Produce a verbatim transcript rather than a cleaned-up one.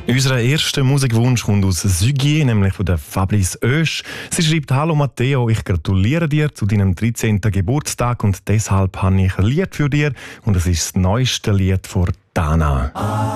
Unser erster Musikwunsch kommt aus Sügier, nämlich von der Fabrice Oesch. Sie schreibt: Hallo Matteo, ich gratuliere dir zu deinem dreizehnten Geburtstag und deshalb habe ich ein Lied für dir und es ist das neueste Lied von Dana.